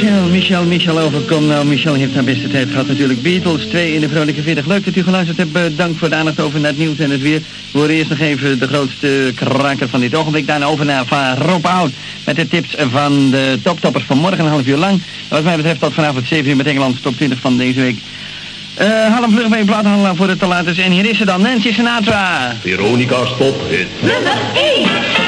Michel overkom. Nou, Michel heeft haar beste tijd gehad natuurlijk. Beatles 2 in de vrolijke 40. Leuk dat u geluisterd hebt. Dank voor de aandacht over naar het nieuws en het weer. We horen eerst nog even de grootste kraker van dit ogenblik. Daarna over naar Van Rob Oud met de tips van de toptoppers van morgen. Een half uur lang. Wat mij betreft tot vanavond 7 uur met Engeland's top 20 van deze week. Haal hem vlug bij een plaathandelaar voor het te laat is. En hier is ze dan, Nancy Sinatra. Veronica's top hit. Nummer 1.